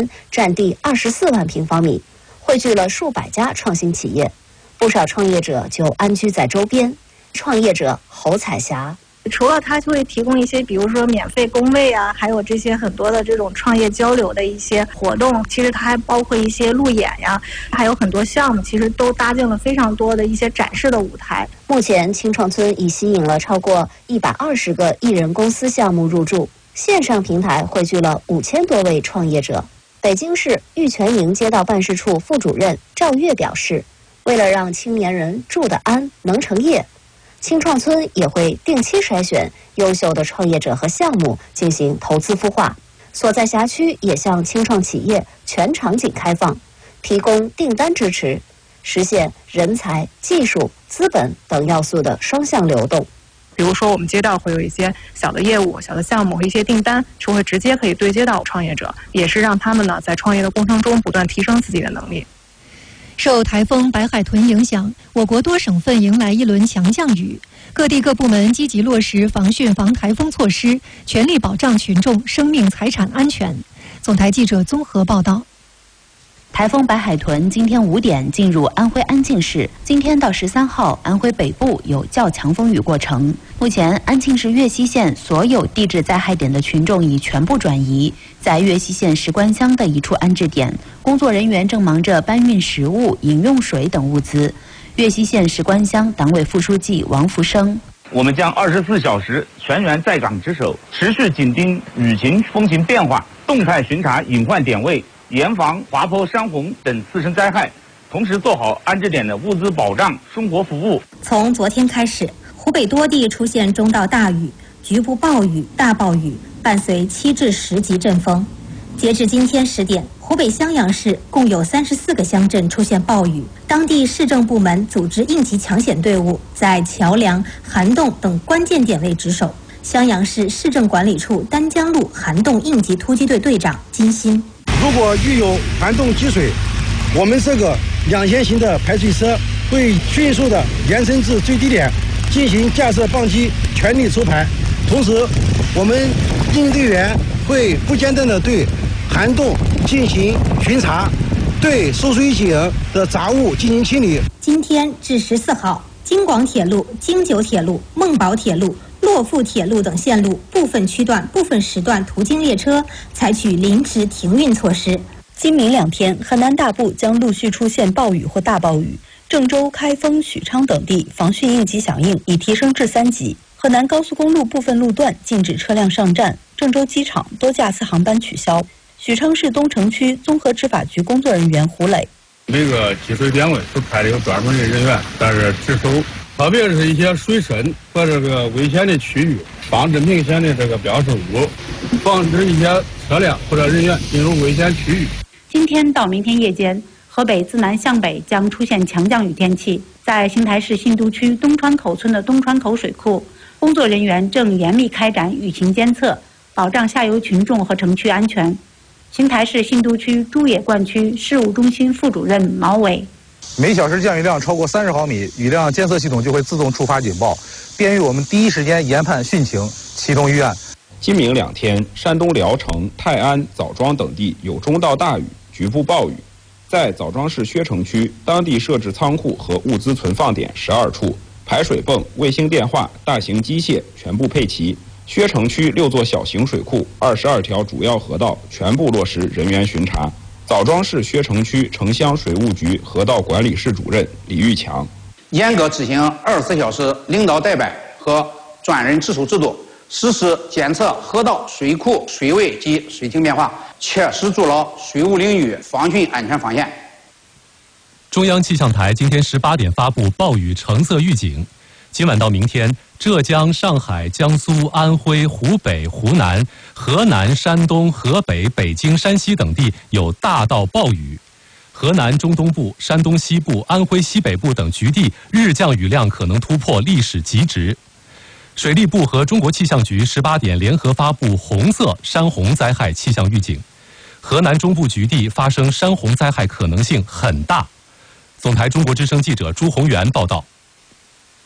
间，占地24万平方米，汇聚了数百家创新企业，不少创业者就安居在周边。创业者侯彩霞。 除了它就会提供一些，比如说免费工位啊，还有这些很多的这种创业交流的一些活动。其实它还包括一些路演呀，还有很多项目，其实都搭建了非常多的一些展示的舞台。 目前，青创村已吸引了超过120个艺人公司项目入驻，线上平台汇聚了5000多位创业者。北京市玉泉营街道办事处副主任赵月表示，为了让青年人住得安、能成业，青创村也会定期筛选优秀的创业者和项目进行投资孵化，所在辖区也向青创企业全场景开放，提供订单支持，实现人才、技术、资本等要素的双向流动。 比如说我们街道会有一些小的业务、小的项目和一些订单是会直接可以对接到创业者，也是让他们呢在创业的过程中不断提升自己的能力。 受台风白海豚影响，我国多省份迎来一轮强降雨，各地各部门积极落实防汛防台风措施，全力保障群众生命财产安全。总台记者综合报道。 台风白海豚今天5点进入安徽安庆市，今天到13号，安徽北部有较强风雨过程。目前，安庆市岳西县所有地质灾害点的群众已全部转移，在岳西县石官乡的一处安置点，工作人员正忙着搬运食物、饮用水等物资。岳西县石官乡党委副书记王福生。 我们将24小时全员在岗值守，持续紧盯雨情风情变化，动态巡查隐患点位，严防滑坡、山洪等次生灾害，同时做好安置点的物资保障、生活服务。 从昨天开始，湖北多地出现中到大雨、局部暴雨、大暴雨，伴随7至10级阵风。截至今天10点，湖北襄阳市共有34个乡镇出现暴雨，当地市政部门组织应急抢险队伍在桥梁、涵洞等关键点位值守。襄阳市市政管理处丹江路涵洞应急突击队队长金鑫。 如果遇有涵洞积水，我们这个2线型的排水车会迅速的延伸至最低点，进行架设泵机，全力抽排。同时，我们应急队员会不间断的对涵洞进行巡查，对受水井的杂物进行清理。 今天至14号，京广铁路、京九铁路、孟宝铁路、洛阜铁路等线路部分区段、部分时段途经列车采取临时停运措施。 今明2天，河南大部将陆续出现暴雨或大暴雨，郑州、开封、许昌等地防汛应急响应已提升至3级。河南高速公路部分路段禁止车辆上站，郑州机场多架次航班取消。许昌市东城区综合执法局工作人员胡磊： 每个积水点位都派了有专门的人员在这值守，特别是一些水深和这个危险的区域，防止明显的这个标识物，防止一些车辆或者人员进入危险区域。 今天到明天夜间，河北自南向北将出现强降雨天气。在邢台市新都区东川口村的东川口水库，工作人员正严密开展雨情监测，保障下游群众和城区安全。邢台市新都区朱野灌区事务中心副主任毛伟： 每小时降雨量超过30毫米，雨量监测系统就会自动触发警报，便于我们第一时间研判汛情，启动预案。 今明2天，山东聊城、泰安、枣庄等地有中到大雨，局部暴雨。在枣庄市薛城区，当地设置仓库和物资存放点12处，排水泵、卫星电话、大型机械全部配齐。薛城区6座小型水库、22条主要河道全部落实人员巡查。枣庄市薛城区城乡水务局河道管理室主任李玉强： 严格执行24小时领导代办和专人值守制度，实时监测河道、水库、水位及水情变化，切实筑牢水务领域防汛安全防线。 中央气象台今天18点发布暴雨橙色预警。今晚到明天，浙江、上海、江苏、安徽、湖北、湖南、河南、山东、河北、北京、山西等地有大到暴雨。河南中东部、山东西部、安徽西北部等局地日降雨量可能突破历史极值。水利部和中国气象局18点联合发布红色山洪灾害气象预警，河南中部局地发生山洪灾害可能性很大。总台中国之声记者朱宏元报道。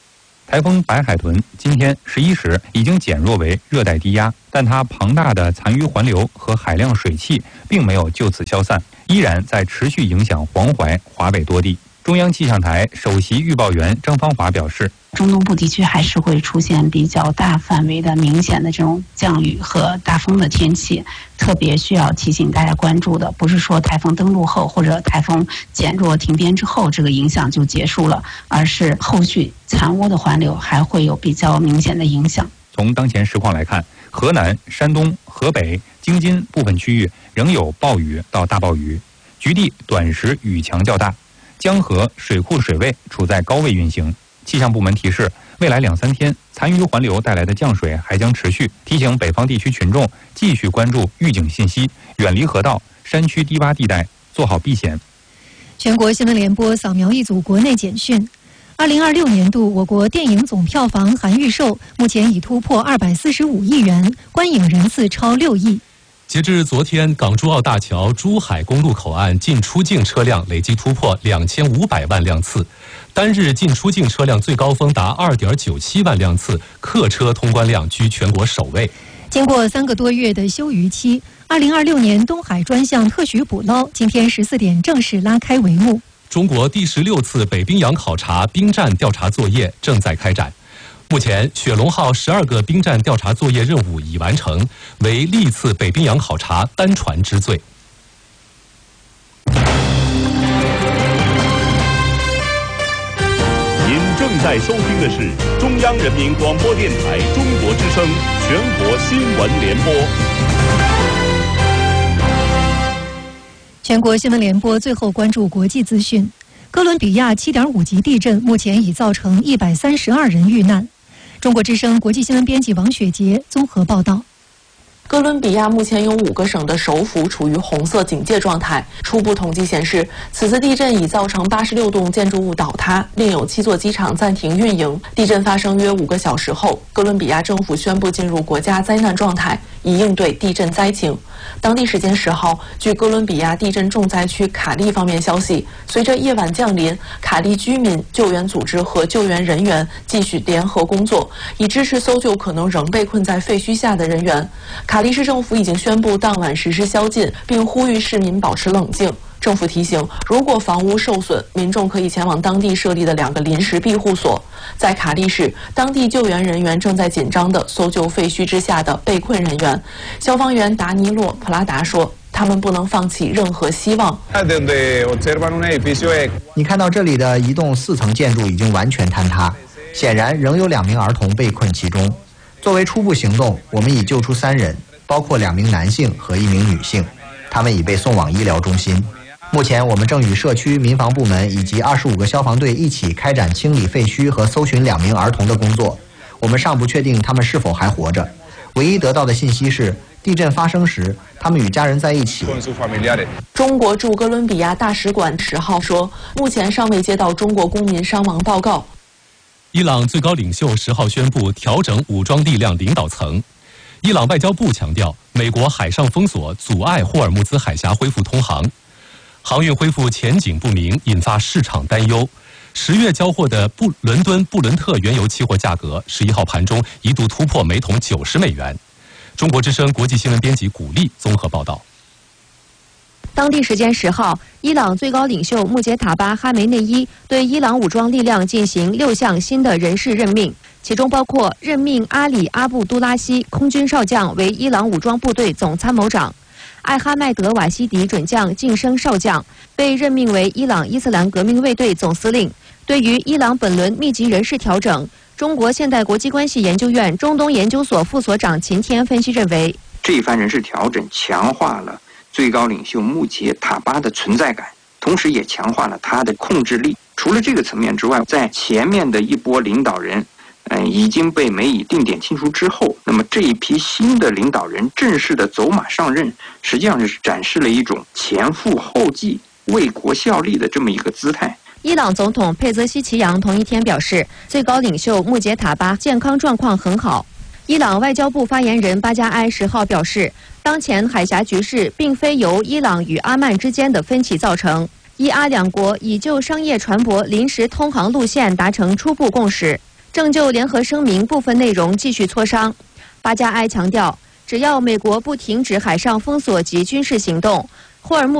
台风白海豚今天11时已经减弱为热带低压，但它庞大的残余环流和海量水汽并没有就此消散，依然在持续影响黄淮、华北多地。中央气象台首席预报员张芳华表示， 中东部地区还是会出现比较大范围的明显的这种降雨和大风的天气，特别需要提醒大家关注的，不是说台风登陆后或者台风减弱停边之后这个影响就结束了，而是后续残涡的环流还会有比较明显的影响。 从当前实况来看，河南、山东、河北、京津部分区域仍有暴雨到大暴雨，局地短时雨强较大，江河水库水位处在高位运行。气象部门提示，未来2-3天残余环流带来的降水还将持续，提醒北方地区群众继续关注预警信息，远离河道、山区低洼地带，做好避险。 全国新闻联播扫描一组国内简讯。2026年度我国电影总票房含预售目前已突破245亿元，观影人次超6亿。 截至昨天，港珠澳大桥珠海公路口岸进出境车辆累计突破2500万辆次，单日进出境车辆最高峰达2.97万辆次，客车通关量居全国首位。 经过3个多月的休渔期，2026年东海专项特许捕捞今天14点正式拉开帷幕。 中国第16次北冰洋考察冰战调查作业正在开展。目前，雪龙号12个冰战调查作业任务已完成，为历次北冰洋考察单船之最。 您正在收听的是中央人民广播电台中国之声全国新闻联播。 全国新闻联播最后关注国际资讯。哥伦比亚7.5级地震目前已造成132人遇难。中国之声国际新闻编辑王雪杰综合报道。 哥伦比亚目前有5个省的首府处于红色警戒状态。初步统计显示，此次地震已造成86栋建筑物倒塌，另有7座机场暂停运营。地震发生约5个小时后，哥伦比亚政府宣布进入国家灾难状态，以应对地震灾情。当地时间10号，据哥伦比亚地震重灾区卡利方面消息，随着夜晚降临，卡利居民、救援组织和救援人员继续联合工作，以支持搜救可能仍被困在废墟下的人员。卡利市政府已经宣布当晚实施宵禁，并呼吁市民保持冷静。政府提醒，如果房屋受损，民众可以前往当地设立的2个临时庇护所。在卡利市，当地救援人员正在紧张地搜救废墟之下的被困人员。消防员达尼洛·普拉达说，他们不能放弃任何希望。 你看到这里的一栋4层建筑已经完全坍塌，显然仍有2名儿童被困其中。作为初步行动，我们已救出3人，包括2名男性和1名女性，他们已被送往医疗中心。目前，我们正与社区民防部门以及25个消防队一起开展清理废墟和搜寻2名儿童的工作。我们尚不确定他们是否还活着，唯一得到的信息是，地震发生时，他们与家人在一起。 中国驻哥伦比亚大使馆10号说，目前尚未接到中国公民伤亡报告。 伊朗最高领袖10号宣布调整武装力量领导层。伊朗外交部强调，美国海上封锁阻碍霍尔木兹海峡恢复通航，航运恢复前景不明，引发市场担忧。10月交货的伦敦布伦特原油期货价格11号盘中一度突破每桶90美元。中国之声国际新闻编辑古丽综合报道。 当地时间10号，伊朗最高领袖穆杰塔巴·哈梅内伊对伊朗武装力量进行6项新的人事任命，其中包括任命阿里·阿布都拉希空军少将为伊朗武装部队总参谋长，艾哈迈德·瓦西迪准将晋升少将，被任命为伊朗伊斯兰革命卫队总司令。对于伊朗本轮密集人事调整，中国现代国际关系研究院中东研究所副所长秦天分析认为， 这一番人事调整强化了最高领袖穆杰塔巴的存在感，同时也强化了他的控制力。除了这个层面之外，在前面的一波领导人已经被美以定点清除之后，那么这一批新的领导人正式的走马上任，实际上是展示了一种前赴后继、为国效力的这么一个姿态。 伊朗总统佩泽西奇扬同一天表示，最高领袖穆杰塔巴健康状况很好。伊朗外交部发言人巴加埃10号表示，当前海峡局势并非由伊朗与阿曼之间的分歧造成，伊阿两国已就商业船舶临时通航路线达成初步共识。 正就联合声明部分内容继续磋商。巴加埃强调，只要美国不停止海上封锁及军事行动，霍尔木